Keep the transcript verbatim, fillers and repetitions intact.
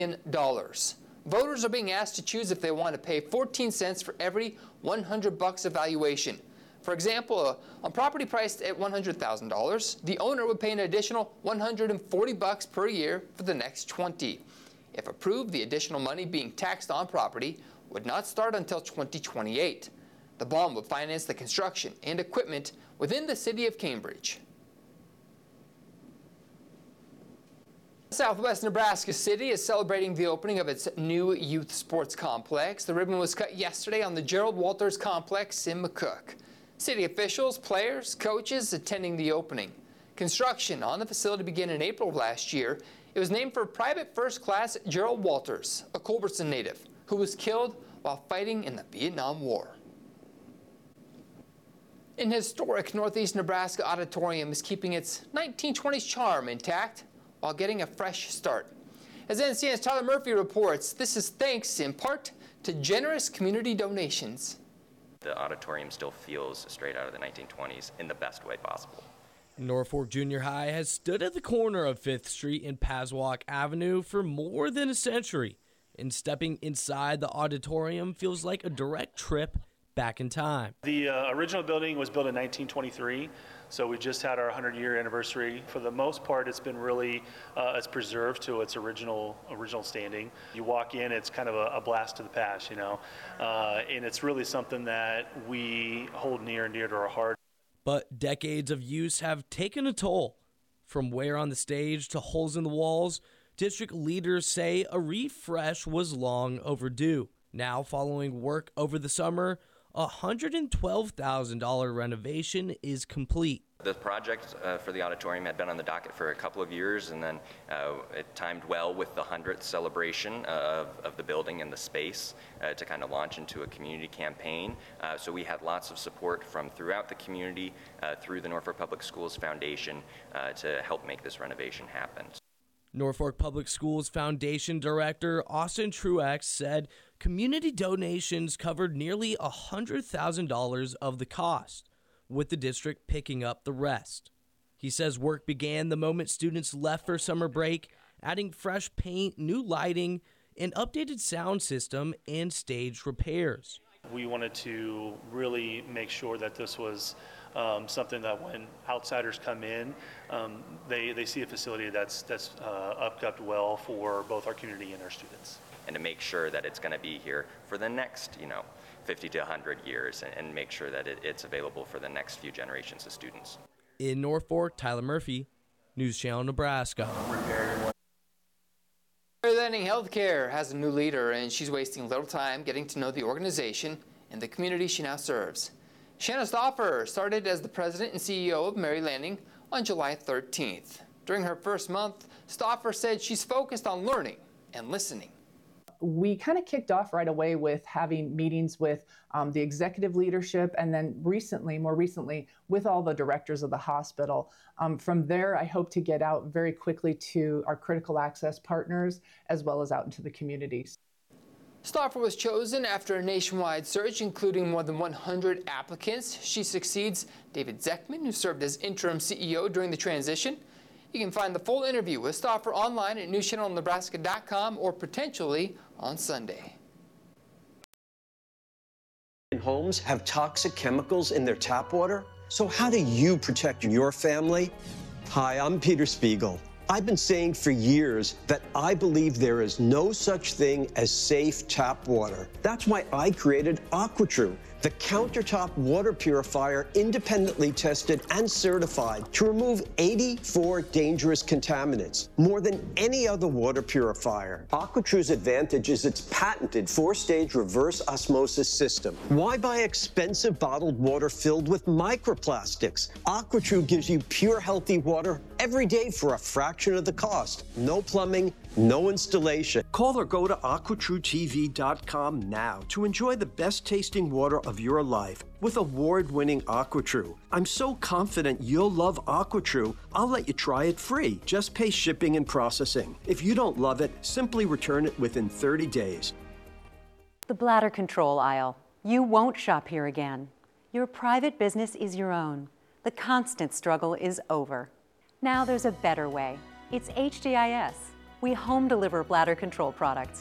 dollars. Voters are being asked to choose if they want to pay fourteen cents for every one hundred bucks evaluation. For example, uh, on property priced at one hundred thousand dollars, the owner would pay an additional one hundred forty bucks per year for the next twenty. If approved, the additional money being taxed on property would not start until twenty twenty-eight. The bond would finance the construction and equipment within the city of Cambridge. Southwest Nebraska City is celebrating the opening of its new youth sports complex. The ribbon was cut yesterday on the Gerald Walters Complex in McCook. City officials, players, coaches attending the opening. Construction on the facility began in April of last year. It was named for Private First Class Gerald Walters, a Culbertson native, who was killed while fighting in the Vietnam War. An historic Northeast Nebraska auditorium is keeping its nineteen twenties charm intact while getting a fresh start. As N C N's Tyler Murphy reports, this is thanks in part to generous community donations. The auditorium still feels straight out of the nineteen twenties in the best way possible. Norfolk Junior High has stood at the corner of Fifth Street and Paswalk Avenue for more than a century, and stepping inside the auditorium feels like a direct trip back in time. The uh, original building was built in nineteen twenty-three, so we just had our one hundred year anniversary. For the most part, it's been really, uh, it's preserved to its original original standing. You walk in, it's kind of a, a blast to the past, you know, uh, and it's really something that we hold near and dear to our heart. But decades of use have taken a toll. From wear on the stage to holes in the walls, district leaders say a refresh was long overdue. Now, following work over the summer, a one hundred twelve thousand dollars renovation is complete. The project uh, for the auditorium had been on the docket for a couple of years, and then uh, it timed well with the hundredth celebration of, of the building and the space uh, to kind of launch into a community campaign. Uh, so we had lots of support from throughout the community uh, through the Norfolk Public Schools Foundation uh, to help make this renovation happen. Norfolk Public Schools Foundation Director Austin Truex said community donations covered nearly one hundred thousand dollars of the cost, with the district picking up the rest. He says work began the moment students left for summer break, adding fresh paint, new lighting, an updated sound system, and stage repairs. We wanted to really make sure that this was um, something that when outsiders come in, um, they, they see a facility that's, that's uh, upkept well for both our community and our students. And to make sure that it's going to be here for the next, you know, fifty to one hundred years, and, and make sure that it, it's available for the next few generations of students. In Norfolk, Tyler Murphy, News Channel, Nebraska. Mary Lanning Healthcare has a new leader, and she's wasting little time getting to know the organization and the community she now serves. Shanna Stauffer started as the president and C E O of Mary Lanning on July thirteenth. During her first month, Stauffer said she's focused on learning and listening. We kind of kicked off right away with having meetings with um, the executive leadership, and then recently, more recently, with all the directors of the hospital. Um, from there, I hope to get out very quickly to our critical access partners, as well as out into the communities. Stauffer was chosen after a nationwide search, including more than one hundred applicants. She succeeds David Zeckman, who served as interim C E O during the transition. You can find the full interview with Stauffer online at news channel nebraska dot com or potentially on Sunday. Homes have toxic chemicals in their tap water. So how do you protect your family? Hi, I'm Peter Spiegel. I've been saying for years that I believe there is no such thing as safe tap water. That's why I created AquaTrue, the countertop water purifier independently tested and certified to remove eighty-four dangerous contaminants, more than any other water purifier. AquaTrue's advantage is its patented four-stage reverse osmosis system. Why buy expensive bottled water filled with microplastics? AquaTrue gives you pure, healthy water every day for a fraction of the cost. No plumbing, no installation. Call or go to aqua true T V dot com now to enjoy the best tasting water of your life with award-winning AquaTrue. I'm so confident you'll love AquaTrue, I'll let you try it free. Just pay shipping and processing. If you don't love it, simply return it within thirty days. The bladder control aisle. You won't shop here again. Your private business is your own. The constant struggle is over. Now there's a better way. It's H D I S. We home deliver bladder control products.